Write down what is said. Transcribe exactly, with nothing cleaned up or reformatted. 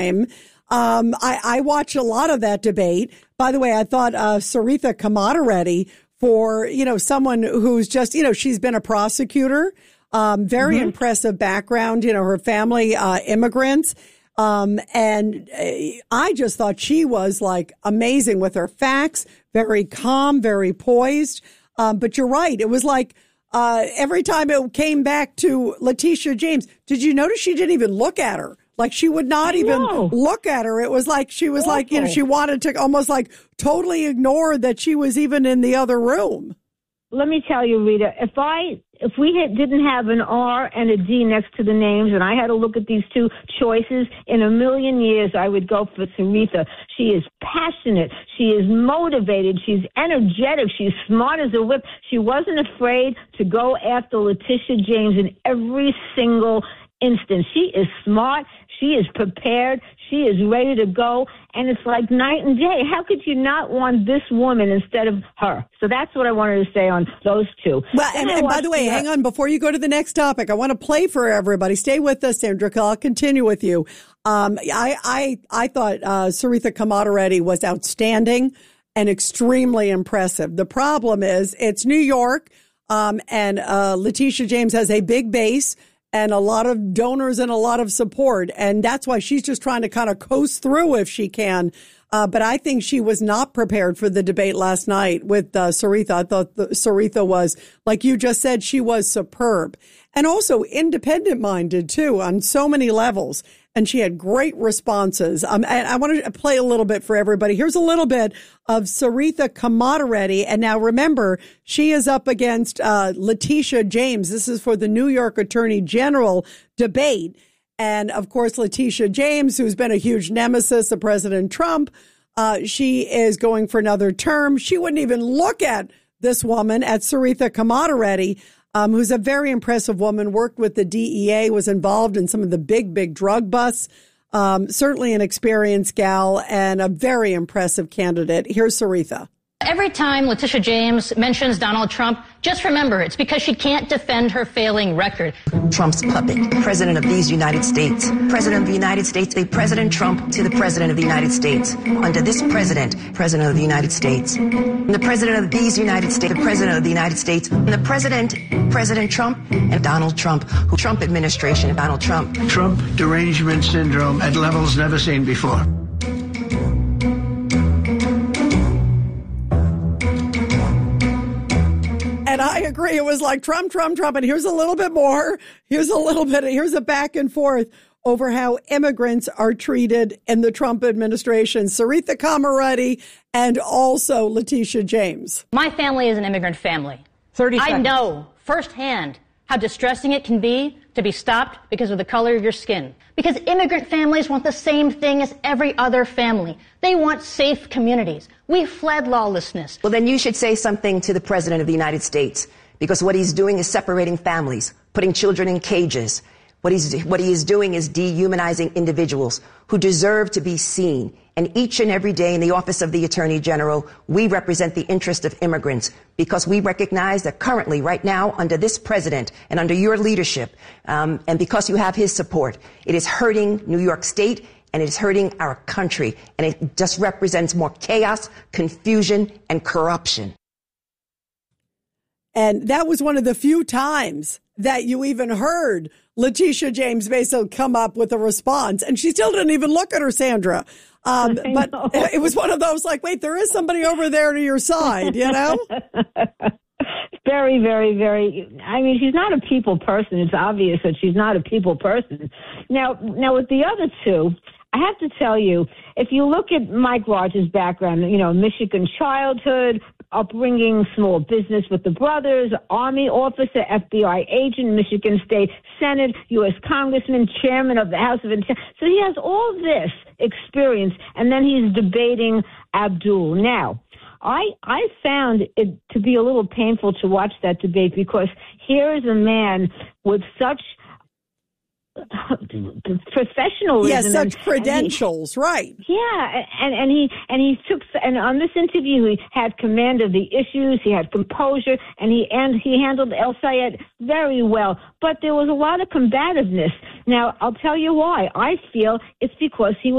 Um, I, I watched a lot of that debate. By the way, I thought uh, Saritha Kamataredi, for, you know, someone who's just, you know, she's been a prosecutor, um, very mm-hmm. impressive background, you know, her family, uh, immigrants. Um, and I just thought she was like amazing with her facts, very calm, very poised. Um, but you're right. It was like, uh, every time it came back to Letitia James, did you notice she didn't even look at her? Like she would not even look at her. It was like she was Awful. like, you know, she wanted to almost like totally ignore that she was even in the other room. Let me tell you, Rita, if I if we had, didn't have an R and a D next to the names and I had to look at these two choices, in a million years I would go for Saritha. She is passionate. She is motivated. She's energetic. She's smart as a whip. She wasn't afraid to go after Letitia James in every single instance. She is smart. She is prepared. She is ready to go. And it's like night and day. How could you not want this woman instead of her? So that's what I wanted to say on those two. Well, and, and by the way, the, hang on, before you go to the next topic, I want to play for everybody. Stay with us, Sandra. I'll continue with you. Um, I, I, I thought uh, Saritha Kamataredi was outstanding and extremely impressive. The problem is it's New York, um, and uh, Letitia James has a big base and a lot of donors and a lot of support. And that's why she's just trying to kind of coast through if she can. Uh, but I think she was not prepared for the debate last night with uh, Saritha. I thought the, Saritha was, like you just said, she was superb. And also independent minded, too, on so many levels. And she had great responses. Um, and I want to play a little bit for everybody. Here's a little bit of Saritha Kamataredi. And now remember, she is up against uh, Letitia James. This is for the New York Attorney General debate. And of course, Letitia James, who's been a huge nemesis of President Trump, uh, she is going for another term. She wouldn't even look at this woman, at Saritha Kamataredi. Um, who's a very impressive woman, worked with the D E A, was involved in some of the big, big drug busts. Um, certainly an experienced gal and a very impressive candidate. Here's Saritha. Every time Letitia James mentions Donald Trump, just remember it's because she can't defend her failing record. Trump's puppet, president of these United States. President of the United States, a President Trump to the President of the United States. Under this president, President of the United States. And the President of these United States, the President of the United States. And the President, President Trump, and Donald Trump, who Trump administration, Donald Trump. Trump derangement syndrome at levels never seen before. And I agree. It was like Trump, Trump, Trump. And here's a little bit more. Here's a little bit. Here's a back and forth over how immigrants are treated in the Trump administration. Saritha Kamataredi and also Letitia James. My family is an immigrant family. thirty seconds. I know firsthand how distressing it can be to be stopped because of the color of your skin. Because immigrant families want the same thing as every other family. They want safe communities. We fled lawlessness. Well, then you should say something to the President of the United States, because what he's doing is separating families, putting children in cages. What he's, what he is doing is dehumanizing individuals who deserve to be seen. And each and every day in the office of the Attorney General, we represent the interest of immigrants because we recognize that currently, right now, under this president and under your leadership, um, and because you have his support, it is hurting New York State and it is hurting our country. And it just represents more chaos, confusion, and corruption. And that was one of the few times that you even heard Letitia James basically come up with a response. And she still didn't even look at her, Sandra. Um, but it was one of those like, wait, there is somebody over there to your side, you know? Very, very, very. I mean, she's not a people person. It's obvious that she's not a people person. Now, now with the other two, I have to tell you, if you look at Mike Rogers' background, you know, Michigan childhood, upbringing, small business with the brothers, Army officer, F B I agent, Michigan State Senate, U S Congressman, chairman of the House of Intelligence. So he has all this experience, and then he's debating Abdul. Now, I I found it to be a little painful to watch that debate because here is a man with such professionalism. Yes, such and, credentials, and he, right? Yeah, and and he and he took and on this interview he had command of the issues. He had composure, and he and he handled El Sayed very well. But there was a lot of combativeness. Now I'll tell you why. I feel it's because he was